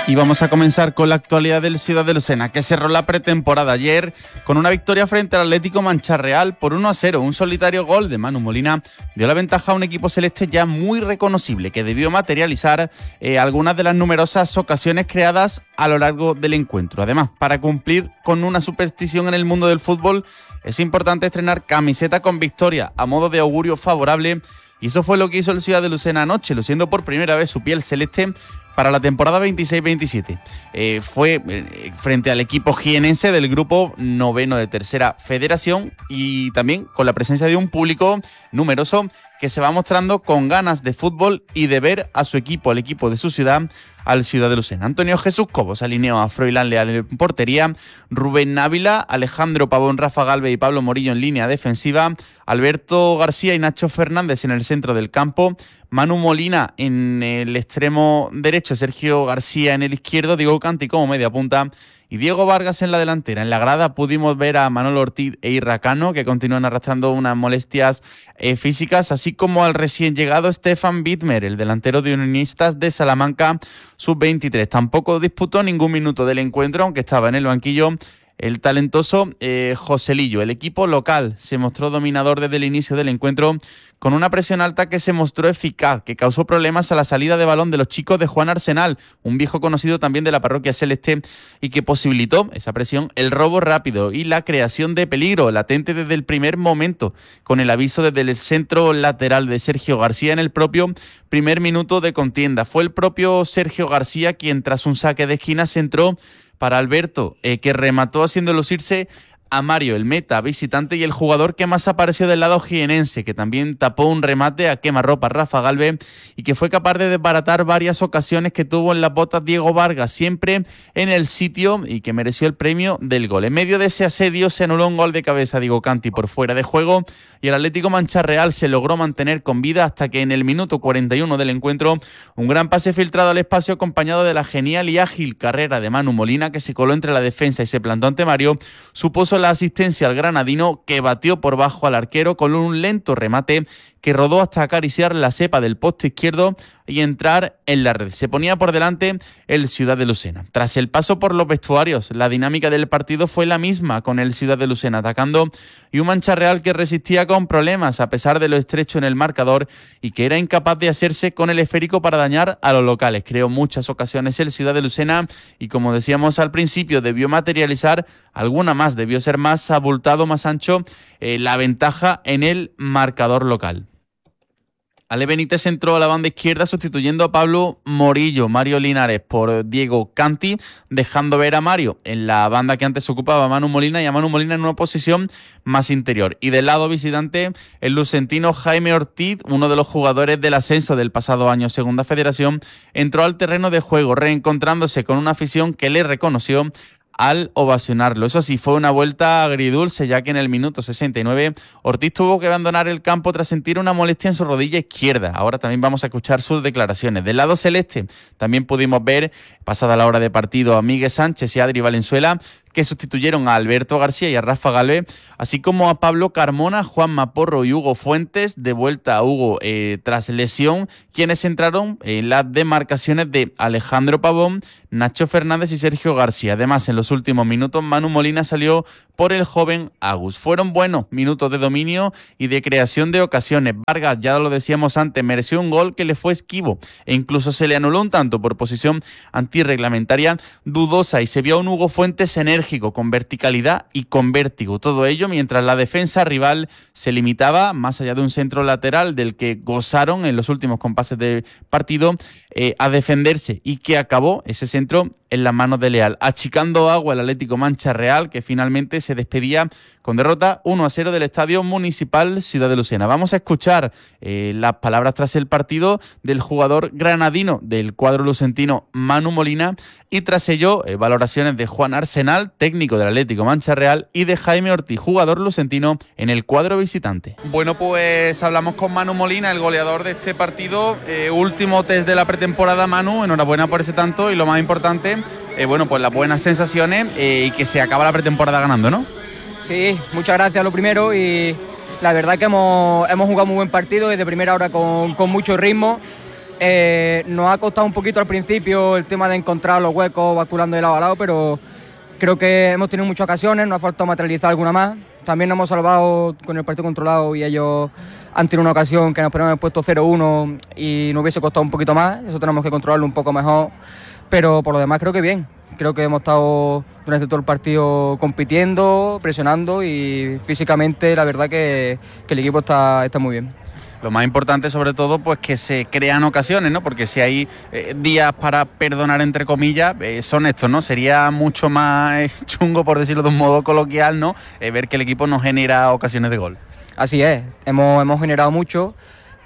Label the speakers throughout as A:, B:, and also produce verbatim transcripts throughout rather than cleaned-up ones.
A: Y vamos a comenzar con la actualidad del Ciudad de Lucena, que cerró la pretemporada ayer con una victoria frente al Atlético Mancha Real por uno a cero. Un solitario gol de Manu Molina dio la ventaja a un equipo celeste ya muy reconocible, que debió materializar eh, algunas de las numerosas ocasiones creadas a lo largo del encuentro. Además, para cumplir con una superstición en el mundo del fútbol, es importante estrenar camiseta con victoria a modo de augurio favorable, y eso fue lo que hizo el Ciudad de Lucena anoche, luciendo por primera vez su piel celeste para la temporada veintiséis veintisiete. Eh, fue eh, frente al equipo jienense del grupo noveno de Tercera Federación, y también con la presencia de un público numeroso que se va mostrando con ganas de fútbol y de ver a su equipo, el equipo de su ciudad, al Ciudad de Lucena. Antonio Jesús Cobos alineó a Froilán Leal en portería, Rubén Návila, Alejandro Pavón, Rafa Galvez y Pablo Morillo en línea defensiva, Alberto García y Nacho Fernández en el centro del campo, Manu Molina en el extremo derecho, Sergio García en el izquierdo, Diego Canti como media punta y Diego Vargas en la delantera. En la grada pudimos ver a Manolo Ortiz e Irra Cano, que continúan arrastrando unas molestias eh, físicas, así como al recién llegado Stefan Bittmer, el delantero de Unionistas de Salamanca sub veintitrés. Tampoco disputó ningún minuto del encuentro, aunque estaba en el banquillo el talentoso eh, Joselillo. El equipo local se mostró dominador desde el inicio del encuentro, con una presión alta que se mostró eficaz, que causó problemas a la salida de balón de los chicos de Juan Arsenal, un viejo conocido también de la parroquia celeste, y que posibilitó esa presión, el robo rápido y la creación de peligro latente desde el primer momento, con el aviso desde el centro lateral de Sergio García en el propio primer minuto de contienda. Fue el propio Sergio García quien, tras un saque de esquina, se entró para Alberto, eh, que remató haciendo lucirse a Mario, el meta visitante, y el jugador que más apareció del lado jienense, que también tapó un remate a quemarropa Rafa Galvez y que fue capaz de desbaratar varias ocasiones que tuvo en las botas Diego Vargas, siempre en el sitio, y que mereció el premio del gol. En medio de ese asedio se anuló un gol de cabeza Diego Canti por fuera de juego, y el Atlético Mancha Real se logró mantener con vida hasta que en el minuto cuarenta y uno del encuentro un gran pase filtrado al espacio, acompañado de la genial y ágil carrera de Manu Molina, que se coló entre la defensa y se plantó ante Mario, supuso la asistencia al granadino, que batió por bajo al arquero con un lento remate que rodó hasta acariciar la cepa del poste izquierdo y entrar en la red. Se ponía por delante el Ciudad de Lucena. Tras el paso por los vestuarios, la dinámica del partido fue la misma, con el Ciudad de Lucena atacando y un Mancha Real que resistía con problemas a pesar de lo estrecho en el marcador y que era incapaz de hacerse con el esférico para dañar a los locales. Creó muchas ocasiones el Ciudad de Lucena y, como decíamos al principio, debió materializar alguna más, debió ser más abultado, más ancho eh, la ventaja en el marcador local. Ale Benítez entró a la banda izquierda sustituyendo a Pablo Morillo, Mario Linares por Diego Canti, dejando ver a Mario en la banda que antes ocupaba Manu Molina, y a Manu Molina en una posición más interior. Y del lado visitante, el lucentino Jaime Ortiz, uno de los jugadores del ascenso del pasado año Segunda Federación, entró al terreno de juego, reencontrándose con una afición que le reconoció al ovacionarlo. Eso sí, fue una vuelta agridulce, ya que en el minuto sesenta y nueve Ortiz tuvo que abandonar el campo tras sentir una molestia en su rodilla izquierda. Ahora también vamos a escuchar sus declaraciones. Del lado celeste también pudimos ver, pasada la hora de partido, a Miguel Sánchez y Adri Valenzuela, que sustituyeron a Alberto García y a Rafa Galvez, así como a Pablo Carmona, Juan Maporro y Hugo Fuentes, de vuelta a Hugo eh, tras lesión, quienes entraron en las demarcaciones de Alejandro Pavón, Nacho Fernández y Sergio García. Además, en los últimos minutos, Manu Molina salió por el joven Agus. Fueron buenos minutos de dominio y de creación de ocasiones. Vargas, ya lo decíamos antes, mereció un gol que le fue esquivo e incluso se le anuló un tanto por posición antirreglamentaria dudosa, y se vio a un Hugo Fuentes enérgico, con verticalidad y con vértigo. Todo ello mientras la defensa rival se limitaba, más allá de un centro lateral del que gozaron en los últimos compases de partido, eh, a defenderse, y que acabó ese centro en las manos de Leal, achicando agua el Atlético Mancha Real, que finalmente se despedía con derrota uno a cero del Estadio Municipal Ciudad de Lucena. Vamos a escuchar eh, las palabras tras el partido del jugador granadino del cuadro lucentino, Manu Molina, y tras ello eh, valoraciones de Juan Arsenal, técnico del Atlético Mancha Real, y de Jaime Ortiz, jugador lucentino en el cuadro visitante. Bueno, pues hablamos con Manu Molina, el goleador de este partido, eh, último test de la pretemporada. Manu, enhorabuena por ese tanto, y lo más importante, eh, bueno, pues las buenas sensaciones eh, y que se acaba la pretemporada ganando, ¿no?
B: Sí, muchas gracias lo primero, y la verdad que hemos, hemos jugado muy buen partido desde primera hora con, con mucho ritmo, Eh, nos ha costado un poquito al principio el tema de encontrar los huecos basculando de lado a lado, pero creo que hemos tenido muchas ocasiones, nos ha faltado materializar alguna más. También nos hemos salvado con el partido controlado y ellos han tenido una ocasión que nos ponían en el puesto cero uno y nos hubiese costado un poquito más. Eso tenemos que controlarlo un poco mejor, pero por lo demás creo que bien. Creo que hemos estado durante todo el partido compitiendo, presionando y físicamente la verdad que, que el equipo está, está muy bien.
A: Lo más importante, sobre todo, pues que se crean ocasiones, ¿no? Porque si hay eh, días para perdonar, entre comillas, eh, son estos, ¿no? Sería mucho más eh, chungo, por decirlo de un modo coloquial, ¿no? Eh, ver que el equipo no genera ocasiones de gol.
B: Así es, hemos, hemos generado mucho,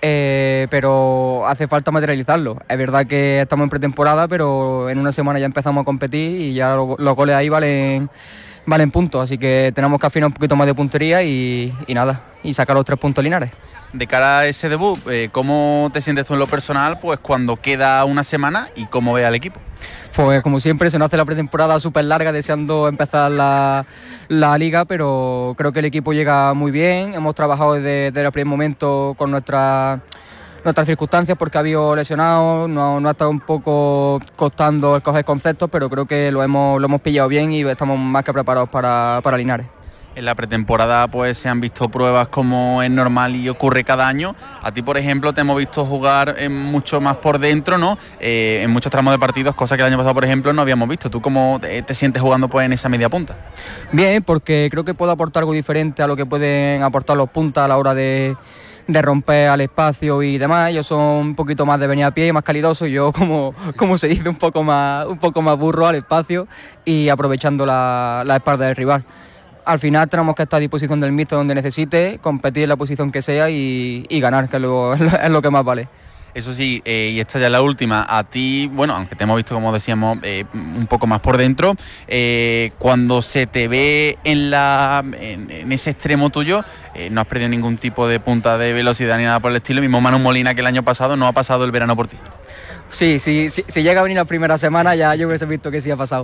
B: eh, pero hace falta materializarlo. Es verdad que estamos en pretemporada, pero en una semana ya empezamos a competir y ya los, los goles ahí valen, valen puntos, así que tenemos que afinar un poquito más de puntería y, y nada, y sacar los tres puntos Linares.
A: De cara a ese debut, eh, ¿cómo te sientes tú en lo personal pues cuando queda una semana y cómo ve al equipo?
B: Pues como siempre se nos hace la pretemporada súper larga deseando empezar la, la liga, pero creo que el equipo llega muy bien, hemos trabajado desde, desde el primer momento con nuestra, nuestras circunstancias porque ha habido lesionados, no, no ha estado un poco costando el coger conceptos, pero creo que lo hemos, lo hemos pillado bien y estamos más que preparados para, para Linares.
A: En la pretemporada pues se han visto pruebas como es normal y ocurre cada año. A ti, por ejemplo, te hemos visto jugar eh, mucho más por dentro, ¿no? Eh, en muchos tramos de partidos, cosa que el año pasado, por ejemplo, no habíamos visto. ¿Tú cómo te, te sientes jugando pues en esa media punta?
B: Bien, porque creo que puedo aportar algo diferente a lo que pueden aportar los puntas a la hora de, de romper al espacio y demás. Ellos son un poquito más de venir a pie y más calidosos, y yo, como, como se dice, un poco más, un poco más burro al espacio y aprovechando la, la espalda del rival. Al final tenemos que estar a disposición del míster donde necesite, competir en la posición que sea y, y ganar, que es lo, es lo que más vale.
A: Eso sí, eh, y esta ya es la última, a ti, bueno, aunque te hemos visto, como decíamos, eh, un poco más por dentro, eh, cuando se te ve en, la, en, en ese extremo tuyo, eh, no has perdido ningún tipo de punta de velocidad ni nada por el estilo, mismo Manu Molina que el año pasado no ha pasado el verano por ti.
B: Sí, sí, sí, si llega a venir la primera semana ya yo hubiese visto que sí ha pasado.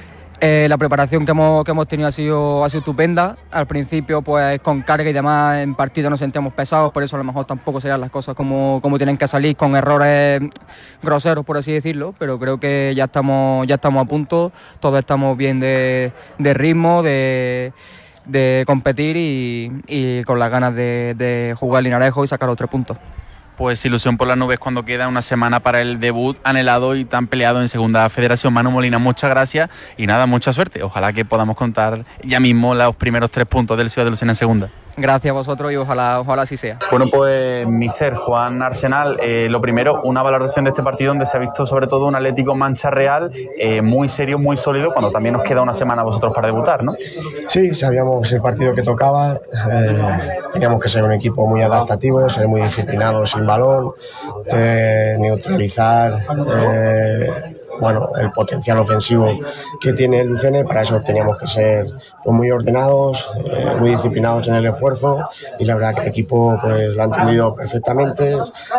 B: Eh, la preparación que hemos, que hemos tenido ha sido, ha sido estupenda. Al principio, pues con carga y demás, en partido nos sentíamos pesados, por eso a lo mejor tampoco serían las cosas como, como tienen que salir, con errores groseros, por así decirlo, pero creo que ya estamos, ya estamos a punto, todos estamos bien de, de ritmo, de, de competir y, y con las ganas de, de jugar Linarejo y sacar los tres puntos.
A: Pues ilusión por las nubes cuando queda una semana para el debut anhelado y tan peleado en Segunda Federación. Manu Molina, muchas gracias y nada, mucha suerte. Ojalá que podamos contar ya mismo los primeros tres puntos del Ciudad de Lucena en Segunda.
B: Gracias a vosotros y ojalá, ojalá así sea.
A: Bueno, pues mister Juan Arsenal, eh, lo primero, una valoración de este partido donde se ha visto sobre todo un Atlético Mancha Real eh, muy serio, muy sólido, cuando también nos queda una semana a vosotros para debutar, ¿no?
C: Sí, sabíamos el partido que tocaba, eh, teníamos que ser un equipo muy adaptativo, ser muy disciplinados sin balón, eh, neutralizar eh, bueno, el potencial ofensivo que tiene el Lucena, y para eso teníamos que ser pues, muy ordenados, eh, muy disciplinados en el esfuerzo, y la verdad que el equipo pues, lo ha entendido perfectamente,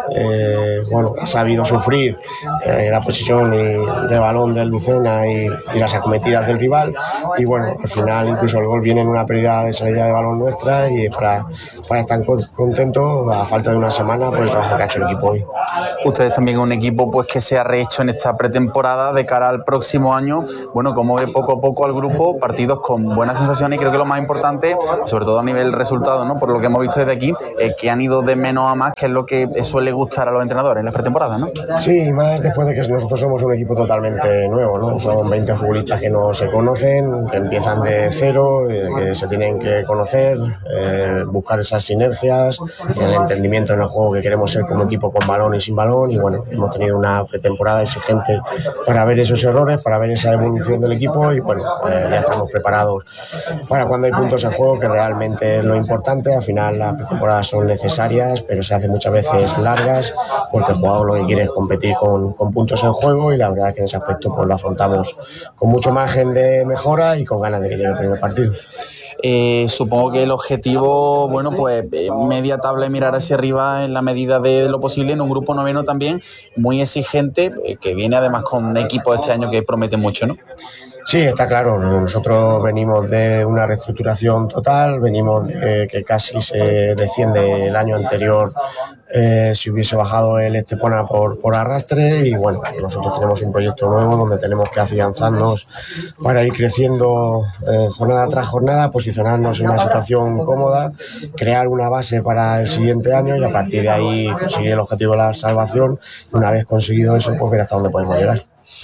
C: eh, bueno, ha sabido sufrir eh, la posición y, de balón del Lucena y, y las acometidas del rival, y bueno, al final incluso el gol viene en una pérdida de salida de balón nuestra, y para, para estar contentos a falta de una semana por el trabajo que ha hecho el equipo hoy.
A: Ustedes también un equipo pues que se ha rehecho en esta pretemporada de cara al próximo año, bueno, como ve poco a poco al grupo, partidos con buenas sensaciones, y creo que lo más importante, sobre todo a nivel resultado, ¿no? Por lo que hemos visto desde aquí, eh, que han ido de menos a más, que es lo que suele gustar a los entrenadores en las pretemporadas, ¿no?
C: Sí, más después de que nosotros somos un equipo totalmente nuevo, ¿no? Son veinte futbolistas que no se conocen, que empiezan de cero, eh, que se tienen que conocer, eh, buscar esas sinergias, el entendimiento en el juego que queremos ser como equipo con balón y sin balón, y bueno, hemos tenido una pretemporada exigente para ver esos errores, para ver esa evolución del equipo, y bueno, eh, ya estamos preparados para cuando hay puntos en juego, que realmente es lo importante. Al final las pretemporadas son necesarias, pero se hacen muchas veces largas, porque el jugador lo que quiere es competir con, con puntos en juego, y la verdad es que en ese aspecto pues lo afrontamos con mucho margen de mejora y con ganas de que llegue el primer partido.
A: Eh, supongo que el objetivo, bueno, pues eh, media tabla y mirar hacia arriba en la medida de lo posible, en un grupo noveno también muy exigente, eh, que viene además con un equipo este año que promete mucho, ¿no?
C: Sí, está claro. Nosotros venimos de una reestructuración total, venimos de que casi se desciende el año anterior eh, si hubiese bajado el Estepona por, por arrastre y bueno, nosotros tenemos un proyecto nuevo donde tenemos que afianzarnos para ir creciendo eh, jornada tras jornada, posicionarnos en una situación cómoda, crear una base para el siguiente año y a partir de ahí conseguir el objetivo de la salvación. Una vez conseguido eso, pues ver hasta dónde podemos llegar.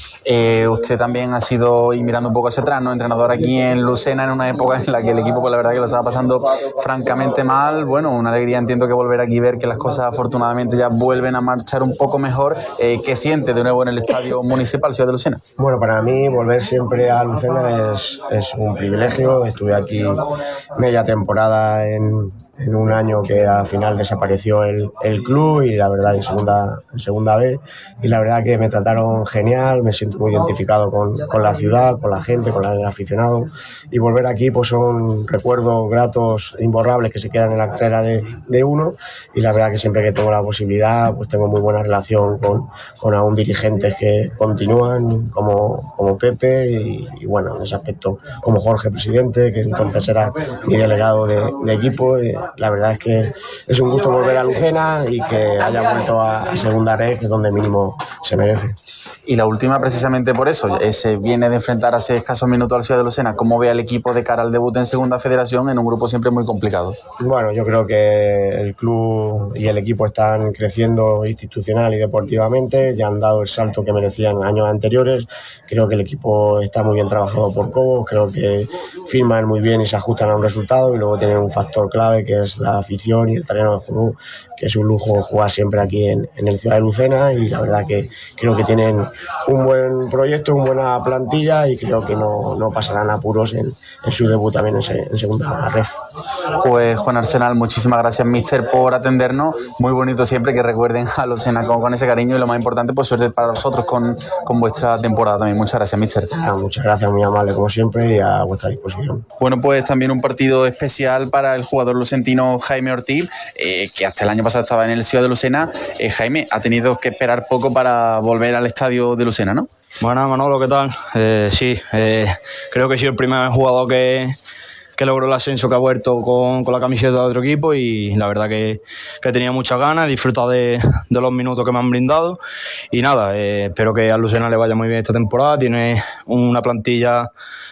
A: Eh, usted también ha sido, y mirando un poco hacia atrás, ¿no?, entrenador aquí en Lucena en una época en la que el equipo, pues la verdad que lo estaba pasando francamente mal. Bueno, una alegría, entiendo, que volver aquí y ver que las cosas afortunadamente ya vuelven a marchar un poco mejor. Eh, ¿Qué siente de nuevo en el Estadio Municipal Ciudad de Lucena?
C: Bueno, para mí volver siempre a Lucena es, es un privilegio. Estuve aquí media temporada en, en un año que al final desapareció el, el club y la verdad en segunda, en segunda B, y la verdad que me trataron genial, me siento muy identificado con, con la ciudad, con la gente, con el aficionado, y volver aquí pues son recuerdos gratos, imborrables, que se quedan en la carrera de, de uno, y la verdad que siempre que tengo la posibilidad pues tengo muy buena relación con, con aún dirigentes que continúan como, como Pepe y, y bueno, en ese aspecto como Jorge, presidente, que entonces era mi delegado de, de equipo. Y la verdad es que es un gusto volver a Lucena y que haya vuelto a, a segunda red, que es donde mínimo se merece.
A: Y la última, precisamente por eso, se viene de enfrentar hace escasos minutos al Ciudad de Lucena. ¿Cómo ve al equipo de cara al debut en Segunda Federación en un grupo siempre muy complicado?
C: Bueno, yo creo que el club y el equipo están creciendo institucional y deportivamente, ya han dado el salto que merecían años anteriores. Creo que el equipo está muy bien trabajado por Cobos, creo que firman muy bien y se ajustan a un resultado, y luego tienen un factor clave que es la afición y el terreno de juego, que es un lujo jugar siempre aquí en, en el Ciudad de Lucena, y la verdad que creo que tienen un buen proyecto, una buena plantilla, y creo que no, no pasarán apuros en, en su debut también en, en segunda ref.
A: Pues Juan Arsenal, muchísimas gracias, míster, por atendernos. Muy bonito siempre que recuerden a Lucena con, con ese cariño, y lo más importante, pues suerte para vosotros con, con vuestra temporada también. Muchas gracias, míster.
C: Ah, muchas gracias, muy amable como siempre y a vuestra disposición.
A: Bueno, pues también un partido especial para el jugador lucentino Jaime Ortiz, eh, que hasta el año pasado estaba en el Ciudad de Lucena. Eh, Jaime, ha tenido que esperar poco para volver al estadio de Lucena, ¿no?
D: Bueno, Manolo, ¿qué tal? Eh, sí, eh, creo que he sido el primer jugador que, que logró el ascenso, que ha vuelto con, con la camiseta de otro equipo, y la verdad que, que tenía muchas ganas, he disfrutado de, de los minutos que me han brindado, y nada, eh, espero que a Lucena le vaya muy bien esta temporada. Tiene una plantilla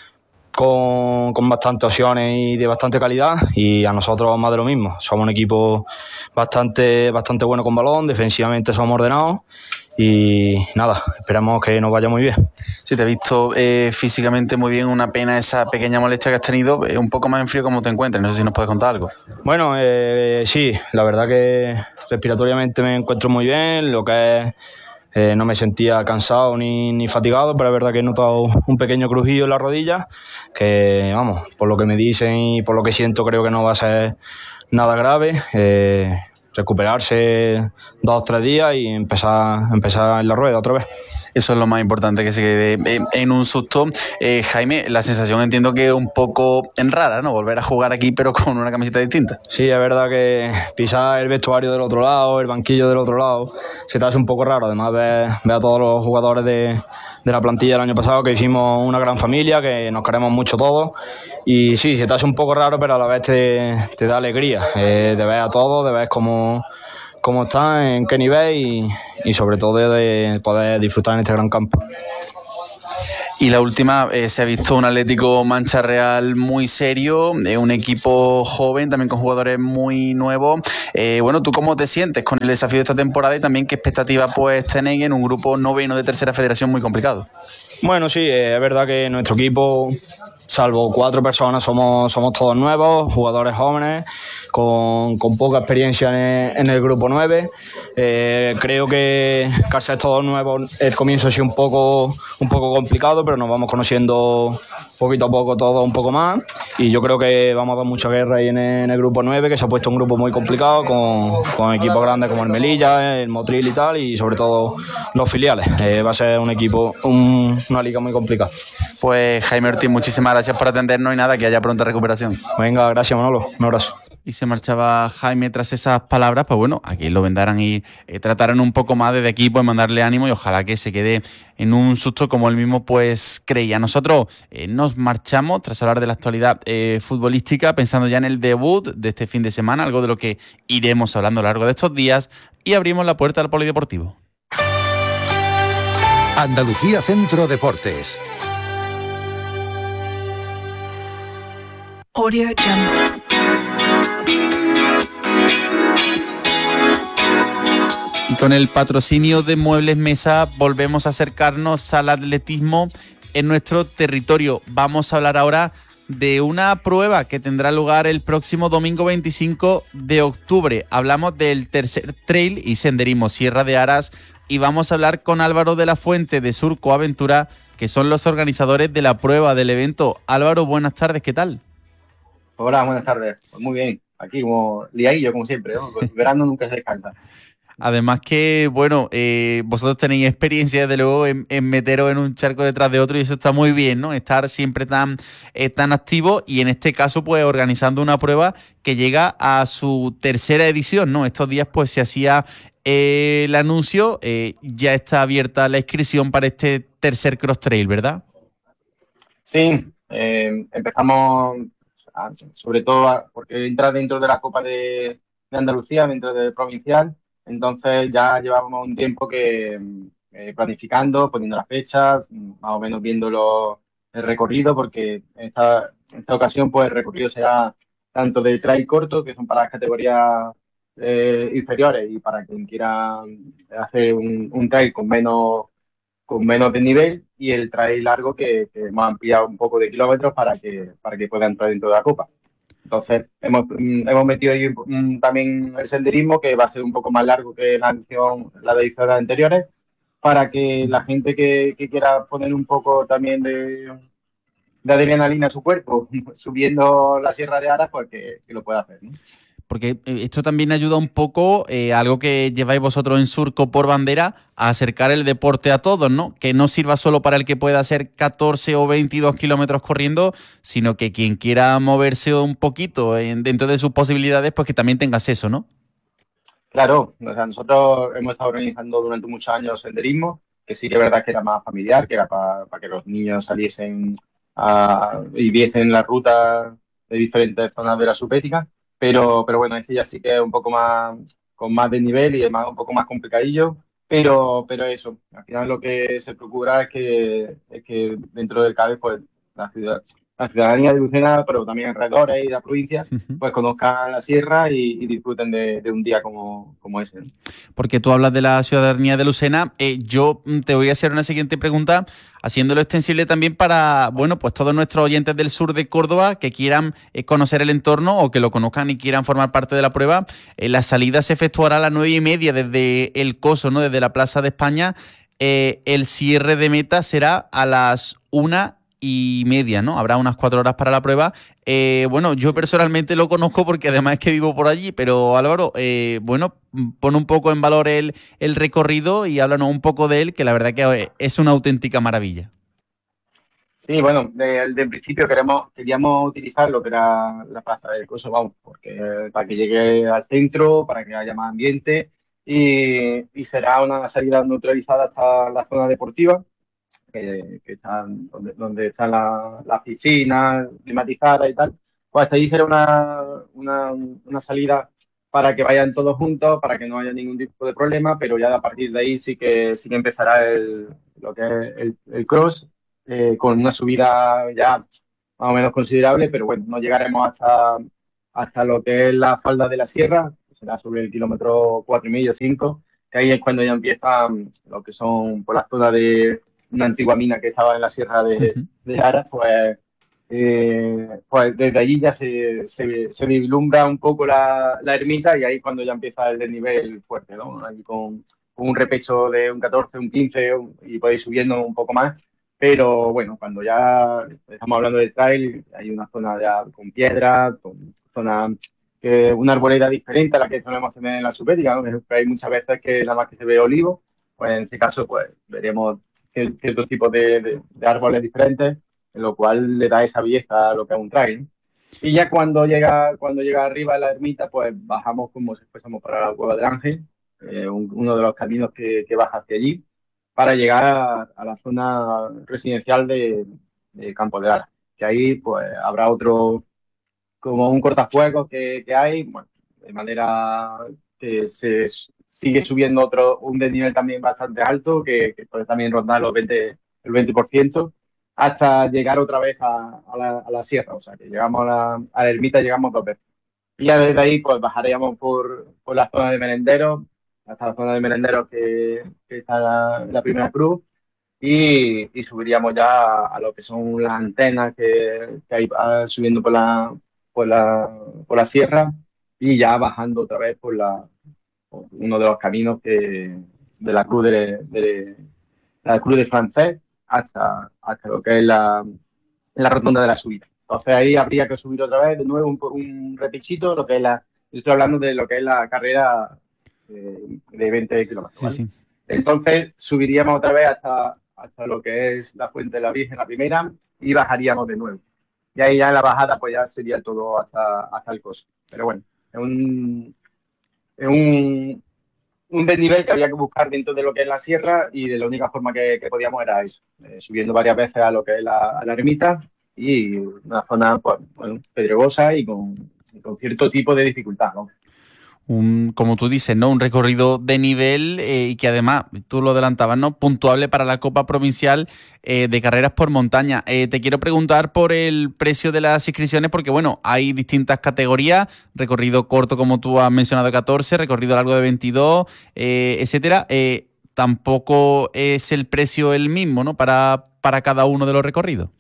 D: Con, con bastantes opciones y de bastante calidad, y a nosotros más de lo mismo. Somos un equipo bastante, bastante bueno con balón, defensivamente somos ordenados, y nada, esperamos que nos vaya muy bien.
A: Sí, te he visto eh, físicamente muy bien. Una pena esa pequeña molestia que has tenido, eh, un poco más en frío. ¿Cómo te encuentras? No sé si nos puedes contar algo.
D: Bueno, eh, sí, la verdad que respiratoriamente me encuentro muy bien, lo que es Eh, no me sentía cansado ni, ni fatigado, pero es verdad que he notado un pequeño crujillo en la rodilla, que vamos, por lo que me dicen y por lo que siento, creo que no va a ser nada grave. Eh, recuperarse dos o tres días y empezar, empezar en la rueda otra vez.
A: Eso es lo más importante, que se quede en un susto. Eh, Jaime, la sensación entiendo que es un poco rara, ¿no? Volver a jugar aquí pero con una camiseta distinta.
D: Sí, es verdad que pisar el vestuario del otro lado, el banquillo del otro lado, se te hace un poco raro. Además, ver, ver a todos los jugadores de, de la plantilla del año pasado, que hicimos una gran familia, que nos queremos mucho todos. Y sí, se te hace un poco raro, pero a la vez te, te da alegría eh, de ver a todos, de ver cómo, cómo están, en qué nivel, y, y sobre todo de, de poder disfrutar en este gran campo.
A: Y la última, eh, se ha visto un Atlético Mancha Real muy serio, eh, un equipo joven, también con jugadores muy nuevos. Eh, bueno, ¿tú cómo te sientes con el desafío de esta temporada, y también qué expectativas pues tenéis en un grupo noveno de tercera federación muy complicado?
D: Bueno, sí, eh, es verdad que nuestro equipo, salvo cuatro personas, somos, somos todos nuevos, jugadores jóvenes, con, con poca experiencia en el, en el grupo nueve. Eh, creo que al ser todos nuevos, el comienzo ha sido un poco, un poco complicado, pero nos vamos conociendo poquito a poco todos un poco más, y yo creo que vamos a dar mucha guerra ahí en el, en el grupo nueve, que se ha puesto un grupo muy complicado, con, con equipos grandes como el Melilla, el Motril y tal, y sobre todo los filiales. Eh, va a ser un equipo, un, una liga muy complicada.
A: Pues Jaime Ortiz, muchísimas gracias por atendernos, y nada, que haya pronta recuperación.
D: Venga, gracias, Manolo, un abrazo.
A: Y se marchaba Jaime tras esas palabras, pues bueno, aquí lo vendaran y eh, trataran un poco más desde aquí, pues mandarle ánimo y ojalá que se quede en un susto como él mismo pues creía. Nosotros eh, nos marchamos tras hablar de la actualidad eh, futbolística, pensando ya en el debut de este fin de semana, algo de lo que iremos hablando a lo largo de estos días, y abrimos la puerta al polideportivo.
E: Andalucía Centro Deportes.
F: Audio Jungle.
A: Y con el patrocinio de Muebles Mesa volvemos a acercarnos al atletismo en nuestro territorio. Vamos a hablar ahora de una prueba que tendrá lugar el próximo domingo veinticinco de octubre. Hablamos del tercer trail y senderismo Sierra de Aras y vamos a hablar con Álvaro de la Fuente de Surco Aventura, que son los organizadores de la prueba del evento. Álvaro, buenas tardes, ¿qué tal?
G: Hola, buenas tardes. Pues muy bien, aquí como liadillo como siempre, ¿no? El verano nunca se descansa.
A: Además que, bueno, eh, vosotros tenéis experiencia, desde luego, en, en meteros en un charco detrás de otro y eso está muy bien, ¿no? Estar siempre tan, eh, tan activo y en este caso, pues, organizando una prueba que llega a su tercera edición, ¿no? Estos días, pues, se hacía eh, el anuncio, eh, ya está abierta la inscripción para este tercer cross trail, ¿verdad?
G: Sí, eh, empezamos, a, sobre todo a, porque entra dentro de la Copa de, de Andalucía, dentro del provincial. Entonces ya llevábamos un tiempo que eh, planificando, poniendo las fechas, más o menos viendo lo, el recorrido, porque en esta, en esta ocasión pues el recorrido será tanto de trail corto, que son para las categorías eh, inferiores y para quien quiera hacer un, un trail con menos, con menos de nivel, y el trail largo que, que hemos ampliado un poco de kilómetros para que, para que pueda entrar dentro de la Copa. Entonces, hemos, hemos metido ahí um, también el senderismo, que va a ser un poco más largo que la edición, la de ediciones anteriores, para que la gente que, que quiera poner un poco también de, de adrenalina a su cuerpo, subiendo la Sierra de Aras, pues que, que lo pueda hacer, ¿no?
A: Porque esto también ayuda un poco, eh, algo que lleváis vosotros en Surco por bandera, a acercar el deporte a todos, ¿no? Que no sirva solo para el que pueda hacer catorce o veintidós kilómetros corriendo, sino que quien quiera moverse un poquito en, dentro de sus posibilidades, pues que también tenga acceso, ¿no?
G: Claro, o sea, nosotros hemos estado organizando durante muchos años senderismo, que sí que es verdad que era más familiar, que era para, para que los niños saliesen a, y viesen la ruta de diferentes zonas de la Subbética. Pero, pero bueno, este ya sí que es un poco más, con más de nivel y es más, un poco más complicadillo, pero, pero eso, al final lo que se procura es que, es que dentro del C A B E, pues, la ciudad, la ciudadanía de Lucena, pero también alrededores y la provincia, pues conozcan la sierra y, y disfruten de, de un día como, como ese, ¿no?
A: Porque tú hablas de la ciudadanía de Lucena, eh, yo te voy a hacer una siguiente pregunta, haciéndolo extensible también para, bueno, pues todos nuestros oyentes del sur de Córdoba que quieran eh, conocer el entorno o que lo conozcan y quieran formar parte de la prueba. Eh, la salida se efectuará a las nueve y media desde el Coso, ¿no? Desde la Plaza de España. Eh, el cierre de meta será a las una y media, ¿no? Habrá unas cuatro horas para la prueba. Eh, bueno, yo personalmente lo conozco porque además es que vivo por allí, pero Álvaro, eh, bueno, pon un poco en valor el, el recorrido y háblanos un poco de él, que la verdad que es una auténtica maravilla.
G: Sí, bueno, desde de principio queremos, queríamos utilizar lo que era la Plaza del Coso, vamos, porque para que llegue al centro, para que haya más ambiente, y, y será una salida neutralizada hasta la zona deportiva, que, que están, donde, donde están las la piscinas climatizadas y tal. Pues hasta allí será una, una, una salida para que vayan todos juntos, para que no haya ningún tipo de problema, pero ya a partir de ahí sí que, sí que empezará el, lo que es el, el cross, eh, con una subida ya más o menos considerable, pero bueno, no llegaremos hasta, hasta lo que es la falda de la sierra, que será sobre el kilómetro cuatro y medio, cinco, que ahí es cuando ya empieza lo que son por la zona de una antigua mina que estaba en la sierra de, de Aras, pues, eh, pues desde allí ya se, se, se vislumbra un poco la, la ermita y ahí es cuando ya empieza el desnivel fuerte, ¿no? Ahí con, con un repecho de un catorce, un quince y podéis subiendo un poco más. Pero bueno, cuando ya estamos hablando de trail, hay una zona ya con piedras, con zona que una arboleda diferente a la que solemos tener en la Subbética, ¿no? Hay muchas veces que nada más que se ve olivo, pues en este caso pues veremos ciertos tipos de, de, de árboles diferentes, en lo cual le da esa belleza a lo que es un trail, ¿no? Y ya cuando llega, cuando llega arriba de la ermita, pues bajamos como si fuésemos para la Cueva del Ángel, eh, un- uno de los caminos que, que baja hacia allí, para llegar a, a la zona residencial de, de Campo de Lara. Que ahí pues habrá otro, como un cortafuegos que, que hay, bueno, de manera que se s- sigue subiendo otro, un desnivel también bastante alto, que, que puede también rondar los veinte el veinte por ciento hasta llegar otra vez a, a la, a la sierra. O sea, que llegamos a la, a la ermita, llegamos dos veces. Y ya desde ahí, pues bajaríamos por, por la zona de merenderos, hasta la zona de merenderos que, que está la, la primera cruz, y, y subiríamos ya a, a lo que son las antenas que, que hay ah, subiendo por la, por la, por la sierra, y ya bajando otra vez por la, por uno de los caminos que, de la cruz de, de- la cruz de Francés hasta, hasta lo que es la, la rotonda de la subida. Entonces ahí habría que subir otra vez de nuevo un, un repichito, lo que es la, yo estoy hablando de lo que es la carrera eh, de veinte kilómetros,
A: Sí,
G: ¿vale?
A: sí.
G: Entonces subiríamos otra vez hasta, hasta lo que es la Fuente de la Virgen, la primera, y bajaríamos de nuevo. Y ahí ya en la bajada pues ya sería todo hasta, hasta el coso. Pero bueno, es un, es un, un desnivel que había que buscar dentro de lo que es la sierra, y de la única forma que, que podíamos era eso, eh, subiendo varias veces a lo que es la, a la ermita, y una zona pues, bueno, pedregosa y con, y con cierto tipo de dificultad, ¿no?
A: Un, como tú dices, ¿no? Un recorrido de nivel eh, y que además, tú lo adelantabas, ¿no? Puntuable para la Copa Provincial eh, de Carreras por Montaña. Eh, te quiero preguntar por el precio de las inscripciones porque, bueno, hay distintas categorías, recorrido corto, como tú has mencionado, catorce, recorrido largo de veintidós, eh, etcétera. Eh, tampoco es el precio el mismo, ¿no? Para, para cada uno de los recorridos.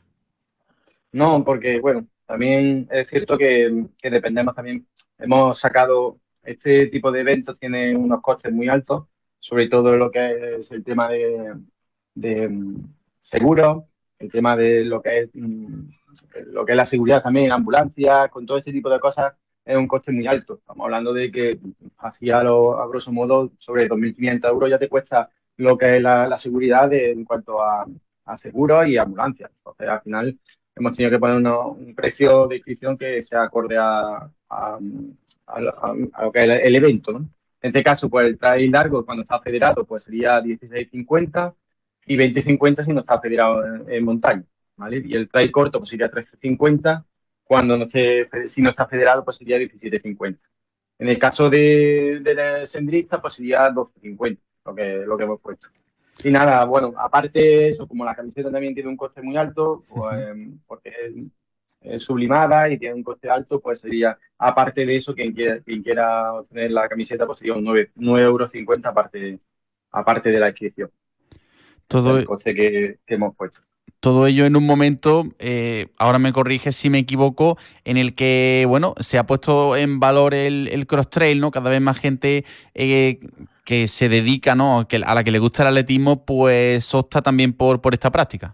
G: No, porque bueno, también es cierto que, que dependemos también, hemos sacado, este tipo de eventos tiene unos costes muy altos, sobre todo lo que es el tema de, de mm, seguros, el tema de lo que es mm, lo que es la seguridad también, ambulancias, con todo este tipo de cosas, es un coste muy alto. Estamos hablando de que así a, lo- a grosso modo sobre dos mil quinientos euros ya te cuesta lo que es la, la seguridad de- en cuanto a, a seguros y ambulancias. Entonces, al final hemos tenido que poner uno- un precio de inscripción que sea acorde a, a, a lo a- a lo que es el, el evento, ¿no? En este caso, pues el trail largo, cuando está federado, pues sería dieciséis cincuenta, y veinte cincuenta si no está federado en, en montaña, ¿vale? Y el trail corto, pues sería trece cincuenta, cuando no esté, fe- si no está federado, pues sería diecisiete cincuenta. En el caso de, de la sendrista, pues sería doce cincuenta, lo que, lo que hemos puesto. Y nada, bueno, aparte de eso, como la camiseta también tiene un coste muy alto,
A: Ujú.
G: pues, porque es, es sublimada y tiene un coste alto, pues sería, aparte de eso, quien quiera, quien quiera obtener la camiseta, pues sería un nueve euros cincuenta aparte, aparte de la inscripción. Ese es
A: Todo,
G: el coste que, que hemos puesto.
A: Todo ello en un momento, eh, ahora me corriges si me equivoco, en el que, bueno, se ha puesto en valor el, el cross-trail, ¿no? Cada vez más gente eh, que se dedica, ¿no? Que, a la que le gusta el atletismo, pues opta también por, por esta práctica.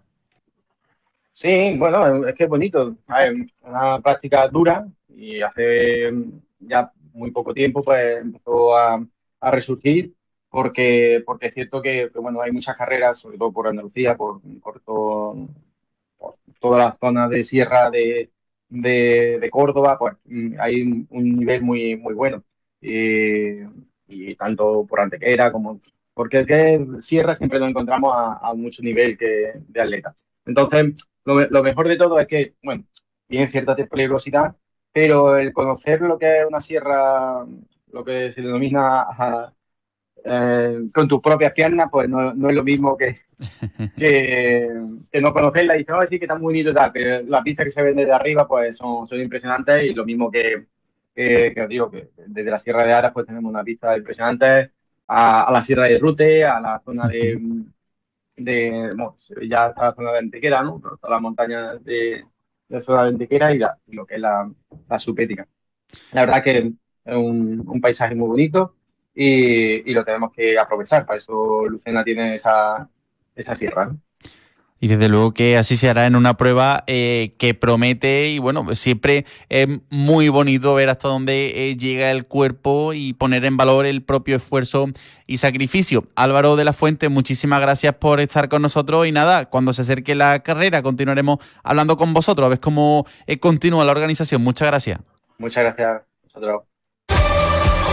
G: Sí, bueno, es que es bonito. Es una práctica dura, y hace ya muy poco tiempo pues empezó a, a resurgir, porque, porque es cierto que, que, bueno, hay muchas carreras, sobre todo por Andalucía, por, por, todo- por toda la zona de sierra de, de, de Córdoba, pues mm, hay un, un nivel muy, muy bueno. Y, y tanto por Antequera como... Porque es que sierra siempre nos encontramos a, a mucho nivel que, de atletas. Entonces, lo, lo mejor de todo es que, bueno, tiene cierta peligrosidad, pero el conocer lo que es una sierra, lo que se denomina ajá, eh, con tus propias piernas, pues no, no es lo mismo que, que, que no conocerla y dices, oh, sí, que está muy bonito y tal, pero las vistas que se ven desde arriba, pues son, son impresionantes, y lo mismo que, que, que os digo, que desde la Sierra de Aras, pues tenemos una vista impresionante a, a la Sierra de Rute, a la zona de de, bueno, ya está la zona de Antequera, ¿no? Pero todas las montañas de, de la zona de Antequera, y, la- y lo que es la, la subética. La verdad que es un, un paisaje muy bonito, y, y lo tenemos que aprovechar. Para eso Lucena tiene esa, esa sierra, ¿no?
A: Y desde luego que así se hará en una prueba eh, que promete, y bueno, siempre es muy bonito ver hasta dónde eh, llega el cuerpo y poner en valor el propio esfuerzo y sacrificio. Álvaro de la Fuente, muchísimas gracias por estar con nosotros y nada, cuando se acerque la carrera continuaremos hablando con vosotros a ver cómo eh, continúa la organización. Muchas gracias.
G: Muchas gracias a vosotros.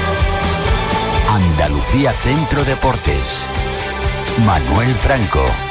E: Andalucía Centro Deportes. Manuel Franco.